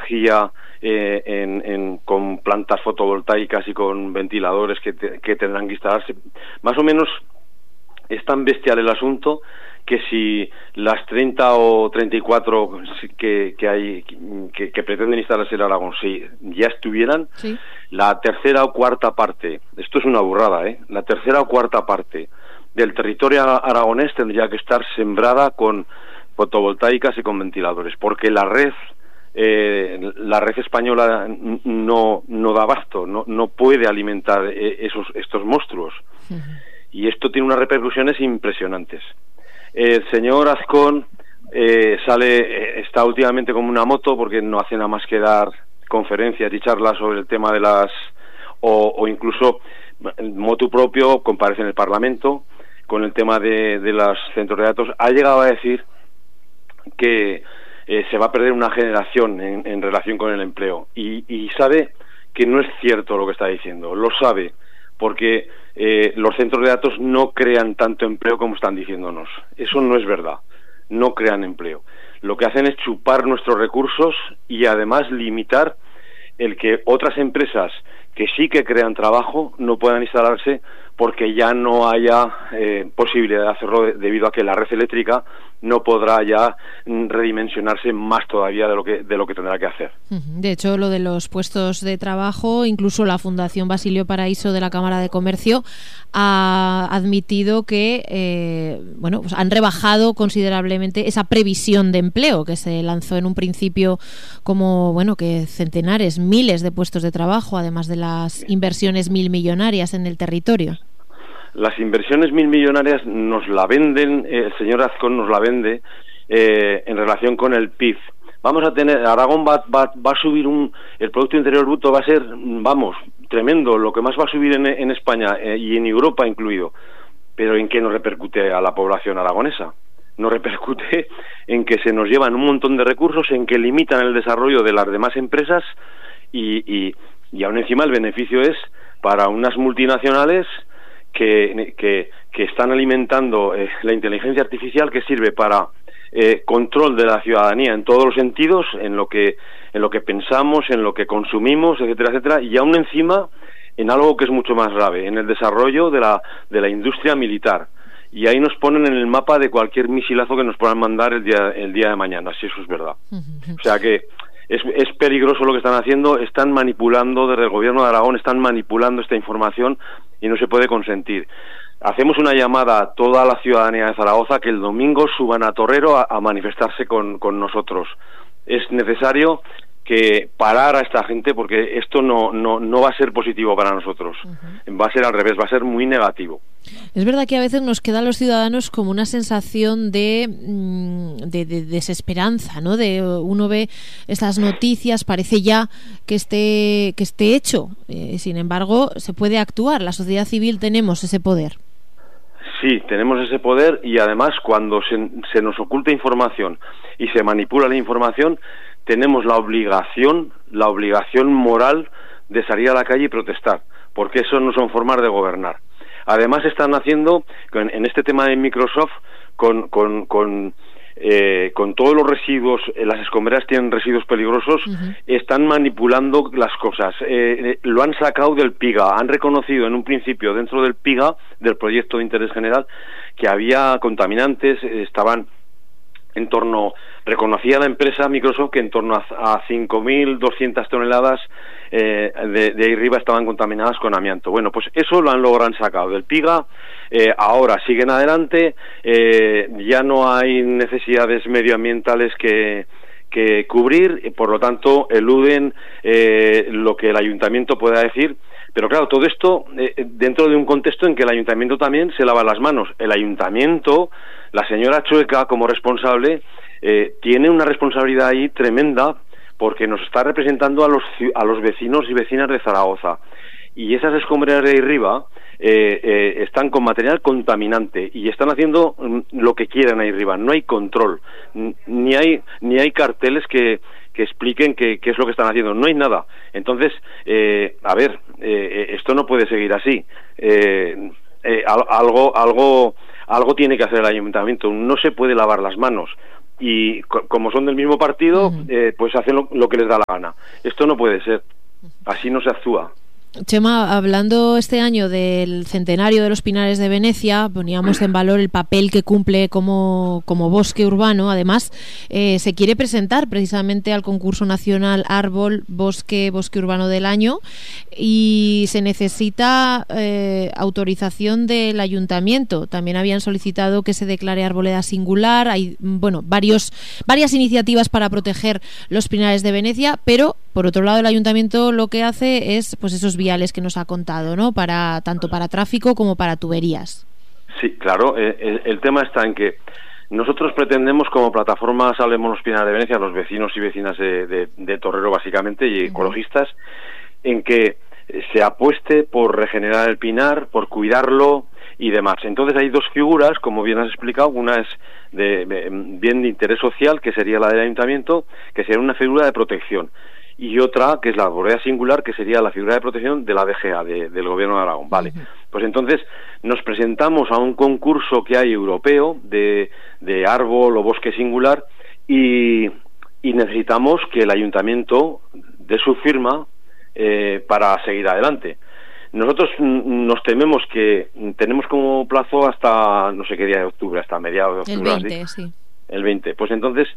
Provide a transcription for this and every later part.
energía con plantas fotovoltaicas y con ventiladores que tendrán que instalarse. Más o menos es tan bestial el asunto que si las 30 o 34 que pretenden instalarse en Aragón, si ya estuvieran, sí, la tercera o cuarta parte, esto es una burrada, la tercera o cuarta parte del territorio aragonés tendría que estar sembrada con fotovoltaicas y con ventiladores, porque la red española no da abasto, no puede alimentar estos monstruos. Uh-huh. Y esto tiene unas repercusiones impresionantes. El señor Azcón está últimamente como una moto, porque no hace nada más que dar conferencias y charlas sobre el tema de o incluso motu propio, comparece en el Parlamento con el tema de los centros de datos. Ha llegado a decir que se va a perder una generación en relación con el empleo, y sabe que no es cierto lo que está diciendo, lo sabe, porque los centros de datos no crean tanto empleo como están diciéndonos. Eso no es verdad, no crean empleo. Lo que hacen es chupar nuestros recursos y además limitar el que otras empresas que sí que crean trabajo no puedan instalarse, porque ya no haya posibilidad de hacerlo debido a que la red eléctrica no podrá ya redimensionarse más todavía de lo que tendrá que hacer. De hecho, lo de los puestos de trabajo, incluso la Fundación Basilio Paraíso de la Cámara de Comercio ha admitido que pues han rebajado considerablemente esa previsión de empleo que se lanzó en un principio como que centenares, miles de puestos de trabajo, además de las inversiones millonarias en el territorio. Las inversiones millonarias nos la venden, el señor Azcón nos la vende en relación con el PIB. Vamos a tener, Aragón va a subir el Producto Interior Bruto va a ser, tremendo, lo que más va a subir en España y en Europa incluido. Pero ¿en qué nos repercute a la población aragonesa? Nos repercute en que se nos llevan un montón de recursos, en que limitan el desarrollo de las demás empresas y aún encima el beneficio es para unas multinacionales que están alimentando la inteligencia artificial, que sirve para control de la ciudadanía en todos los sentidos, en lo que pensamos, en lo que consumimos, etcétera, etcétera, y aún encima en algo que es mucho más grave, en el desarrollo de la industria militar. Y ahí nos ponen en el mapa de cualquier misilazo que nos puedan mandar el día de mañana, si eso es verdad. O sea que es peligroso lo que están haciendo, están manipulando, desde el gobierno de Aragón están manipulando esta información y no se puede consentir. Hacemos una llamada a toda la ciudadanía de Zaragoza que el domingo suban a Torrero a manifestarse con nosotros. Es necesario que parar a esta gente, porque esto no va a ser positivo para nosotros. Uh-huh. Va a ser al revés, va a ser muy negativo. Es verdad que a veces nos queda a los ciudadanos como una sensación de desesperanza, ¿no? Uno ve estas noticias, parece ya que esté hecho. Sin embargo, se puede actuar. La sociedad civil tenemos ese poder. Sí, tenemos ese poder, y además cuando se nos oculta información y se manipula la información, tenemos la obligación moral de salir a la calle y protestar, porque eso no son formas de gobernar. Además están haciendo, en este tema de Microsoft, con todos los residuos, las escombreras tienen residuos peligrosos, uh-huh. Están manipulando las cosas. Lo han sacado del PIGA, han reconocido en un principio dentro del PIGA, del Proyecto de Interés General, que había contaminantes, reconocía la empresa Microsoft que en torno a 5.200 toneladas de ahí arriba estaban contaminadas con amianto. Bueno, pues eso lo han logrado sacado del PIGA. Ahora siguen adelante, ya no hay necesidades medioambientales que cubrir, por lo tanto eluden lo que el ayuntamiento pueda decir. Pero claro, todo esto dentro de un contexto en que el ayuntamiento también se lava las manos. El ayuntamiento, la señora Chueca como responsable, tiene una responsabilidad ahí tremenda, porque nos está representando a los vecinos y vecinas de Zaragoza. Y esas escombreras de ahí arriba están con material contaminante y están haciendo lo que quieran ahí arriba. No hay control, ni hay carteles que expliquen qué es lo que están haciendo. No hay nada. Entonces, esto no puede seguir así. Algo tiene que hacer el ayuntamiento. No se puede lavar las manos. y como son del mismo partido, pues hacen lo que les da la gana. Esto no puede ser, así no se actúa. Chema, hablando este año del centenario de los Pinares de Venecia, poníamos en valor el papel que cumple como bosque urbano. Además, se quiere presentar precisamente al concurso nacional Árbol, Bosque Urbano del Año, y se necesita autorización del ayuntamiento. También habían solicitado que se declare arboleda singular. Hay varias iniciativas para proteger los Pinares de Venecia, pero por otro lado el ayuntamiento lo que hace es pues esos viales que nos ha contado, ¿no? Tanto para tráfico como para tuberías. Sí, claro. El tema está en que nosotros pretendemos, como plataforma Salvemos los Pinares de Venecia, los vecinos y vecinas de Torrero básicamente y ecologistas, en que se apueste por regenerar el pinar, por cuidarlo y demás. Entonces hay dos figuras, como bien has explicado. Una es bien de interés social, que sería la del ayuntamiento, que sería una figura de protección, y otra que es la arboleda singular, que sería la figura de protección de la DGA, del Gobierno de Aragón. Vale, pues entonces nos presentamos a un concurso que hay europeo de árbol o bosque singular, y necesitamos que el ayuntamiento dé su firma para seguir adelante. Nosotros nos tememos que tenemos como plazo hasta no sé qué día de octubre, hasta mediados de octubre. El 20, ¿sí? El 20. Pues entonces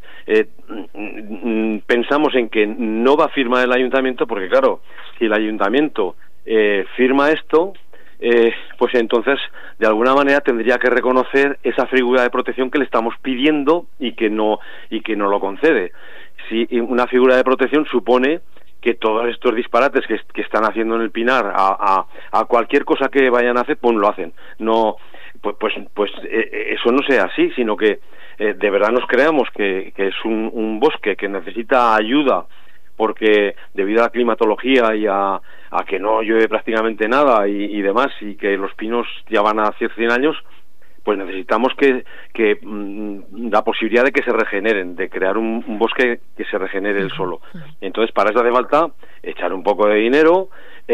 pensamos en que no va a firmar el ayuntamiento, porque claro, si el ayuntamiento firma esto, pues entonces de alguna manera tendría que reconocer esa figura de protección que le estamos pidiendo y que no lo concede. Si una figura de protección supone que todos estos disparates que están haciendo en el Pinar a cualquier cosa que vayan a hacer, pues lo hacen. No, pues eso no sea así, sino que de verdad nos creamos que es un bosque que necesita ayuda, porque debido a la climatología y a que no llueve prácticamente nada y demás, y que los pinos ya van a hacer 100 años, pues necesitamos que la posibilidad de que se regeneren, de crear un bosque que se regenere él solo. Entonces, para eso hace falta echar un poco de dinero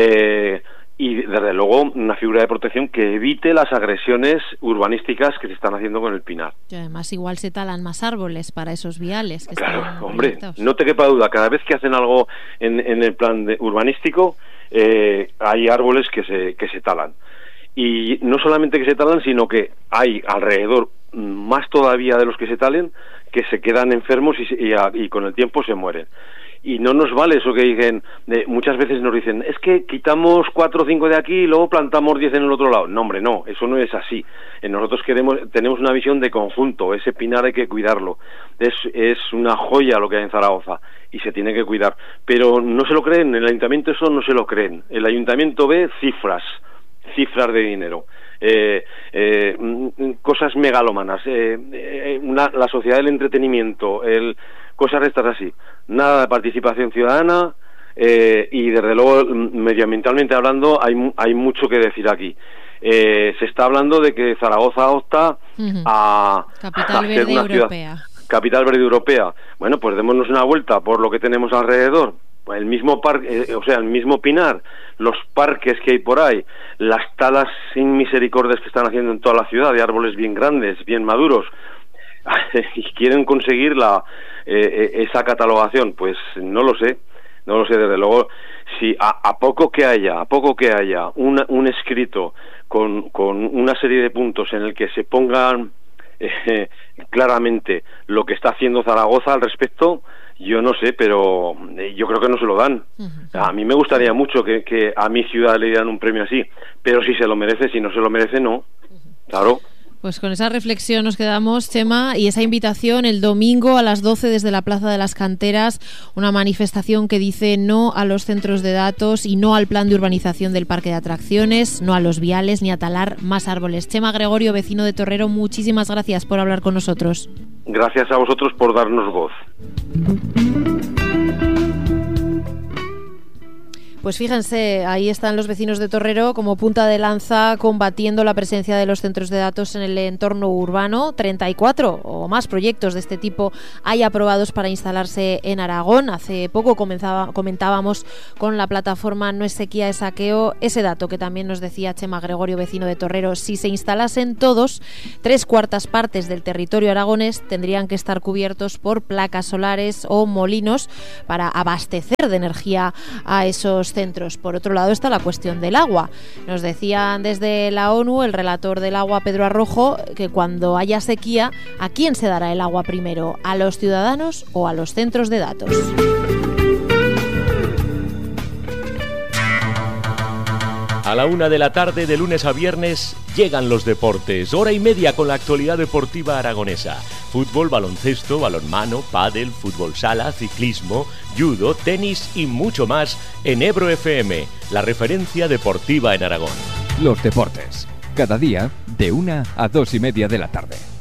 y, desde luego, una figura de protección que evite las agresiones urbanísticas que se están haciendo con el pinar. Y además, igual se talan más árboles para esos viales. Que claro, están hombre, proyectados. No te quepa duda, cada vez que hacen algo en el plan urbanístico, hay árboles que se talan. Y no solamente que se talan, sino que hay alrededor más todavía de los que se talen, que se quedan enfermos y con el tiempo se mueren. Y no nos vale eso que dicen, muchas veces nos dicen, es que quitamos 4 o 5 de aquí y luego plantamos 10 en el otro lado. No, hombre, no, eso no es así. Nosotros tenemos una visión de conjunto. Ese pinar hay que cuidarlo. Es una joya lo que hay en Zaragoza y se tiene que cuidar. Pero no se lo creen, el ayuntamiento eso no se lo creen. El ayuntamiento ve cifras de dinero, cosas megalómanas, la sociedad del entretenimiento, cosas de estas así, nada de participación ciudadana, y desde luego medioambientalmente hablando hay mucho que decir aquí. Se está hablando de que Zaragoza opta a Capital ser Verde una Europea. Capital Verde Europea. Bueno, pues démonos una vuelta por lo que tenemos alrededor. El mismo parque, el mismo pinar, los parques que hay por ahí, las talas sin misericordias que están haciendo en toda la ciudad de árboles bien grandes, bien maduros, y quieren conseguir esa catalogación. Pues no lo sé desde luego. Si a poco que haya un escrito con una serie de puntos en el que se pongan claramente lo que está haciendo Zaragoza al respecto, yo no sé, pero yo creo que no se lo dan. A mí me gustaría mucho que a mi ciudad le dieran un premio así, pero si se lo merece, si no se lo merece, no. Claro. Pues con esa reflexión nos quedamos, Chema, y esa invitación el domingo a las 12 desde la Plaza de las Canteras, una manifestación que dice no a los centros de datos y no al plan de urbanización del parque de atracciones, no a los viales ni a talar más árboles. Chema Gregorio, vecino de Torrero, muchísimas gracias por hablar con nosotros. Gracias a vosotros por darnos voz. Pues fíjense, ahí están los vecinos de Torrero como punta de lanza combatiendo la presencia de los centros de datos en el entorno urbano. 34 o más proyectos de este tipo hay aprobados para instalarse en Aragón. Hace poco comentábamos con la plataforma No es sequía, es saqueo ese dato que también nos decía Chema Gregorio, vecino de Torrero. Si se instalasen todos, 3/4 partes del territorio aragonés tendrían que estar cubiertos por placas solares o molinos para abastecer de energía a esos centros. Por otro lado está la cuestión del agua. Nos decían desde la ONU, el relator del agua, Pedro Arrojo, que cuando haya sequía, ¿a quién se dará el agua primero? ¿A los ciudadanos o a los centros de datos? A la 1 de la tarde, de lunes a viernes, llegan los deportes. Hora y media con la actualidad deportiva aragonesa. Fútbol, baloncesto, balonmano, pádel, fútbol sala, ciclismo, judo, tenis y mucho más en Ebro FM, la referencia deportiva en Aragón. Los deportes, cada día de 1 a 2 y media de la tarde.